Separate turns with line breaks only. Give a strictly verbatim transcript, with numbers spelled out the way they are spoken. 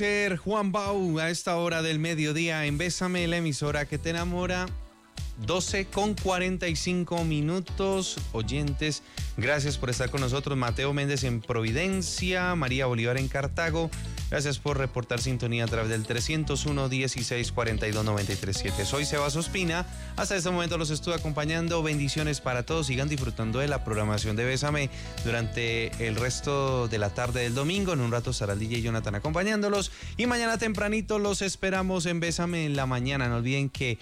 Juan Bau a esta hora del mediodía en Bésame, la emisora que te enamora. doce con cuarenta y cinco minutos. Oyentes, gracias por estar con nosotros. Mateo Méndez en Providencia, María Bolívar en Cartago. Gracias por reportar sintonía a través del trescientos uno, dieciséis, cuarenta y dos, noventa y tres, siete. Soy Sebas Ospina. Hasta este momento los estuve acompañando. Bendiciones para todos. Sigan disfrutando de la programación de Bésame durante el resto de la tarde del domingo. En un rato estará el D J Jonathan acompañándolos. Y mañana tempranito los esperamos en Bésame en la mañana. No olviden que